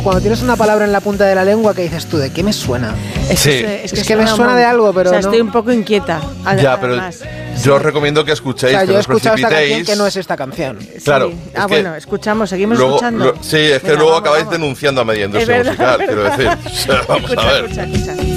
cuando tienes una palabra en la punta de la lengua que dices tú, ¿de qué me suena? Es que me suena de algo, pero o sea, no. estoy un poco inquieta. Ya, pero yo os recomiendo que escuchéis, que yo no he os escuchado esta canción precipitéis. que no es esta canción. Claro. Bueno, seguimos escuchando. Sí, es que Venga, luego vamos. acabáis denunciando a media industria Es verdad, musical, quiero decir. O sea, vamos a ver. Escucha.